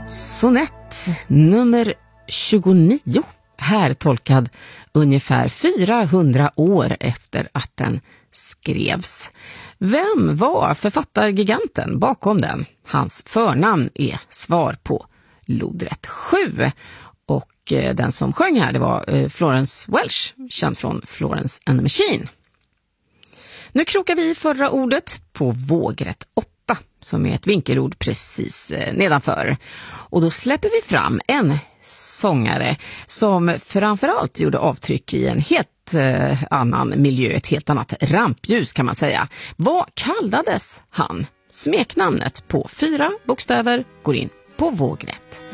Sonett nummer 29, här tolkad ungefär 400 år efter att den skrevs. Vem var författargiganten bakom den? Hans förnamn är svar på lodrätt 7. Och den som sjöng här, det var Florence Welch, känd från Florence and the Machine. Nu krokar vi förra ordet på vågrätt 8, som är ett vinkelord precis nedanför. Och då släpper vi fram en sångare som framförallt gjorde avtryck i en helt annan miljö, ett helt annat rampljus kan man säga. Vad kallades han? Smeknamnet på 4 bokstäver går in på vågrätt.